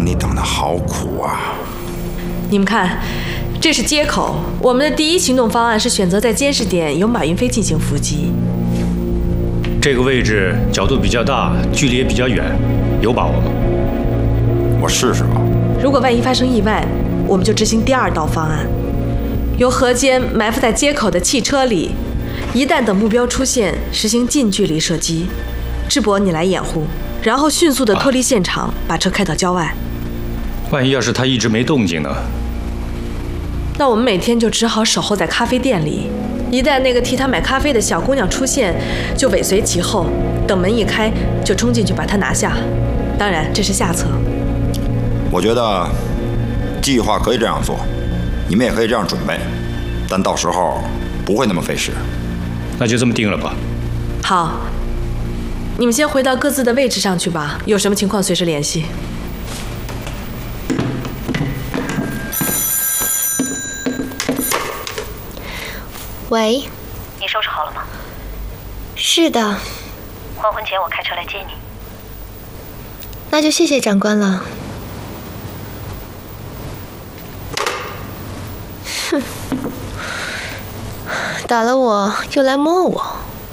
你等得好苦啊！ 你们看，这是接口。我们的第一行动方案是选择在监视点由马云飞进行伏击。 这个位置角度比较大，距离也比较远，有把握吗？ 我试试吧。 如果万一发生意外，我们就执行第二道方案，由何坚埋伏在接口的汽车里，一旦等目标出现，实行近距离射击。智博，你来掩护，然后迅速地脱离现场，把车开到郊外。 万一要是他一直没动静呢？ 那我们每天就只好守候在咖啡店里，一旦那个替他买咖啡的小姑娘出现，就尾随其后，等门一开就冲进去把她拿下。当然，这是下策。 我觉得计划可以这样做，你们也可以这样准备，但到时候不会那么费时。 那就这么定了吧。 好，你们先回到各自的位置上去吧，有什么情况随时联系。 喂， 你收拾好了吗？ 是的。 黄昏前我开车来接你。 那就谢谢长官了。哼，打了我又来摸我。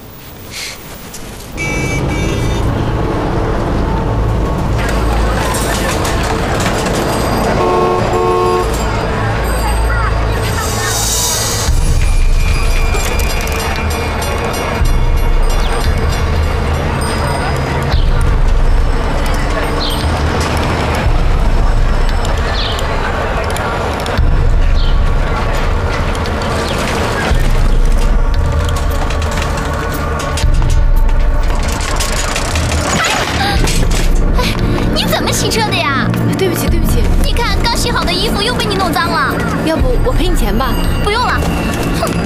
骑车的呀？ 对不起，对不起。 你看，刚洗好的衣服又被你弄脏了。 要不我赔你钱吧？ 不用了。哼。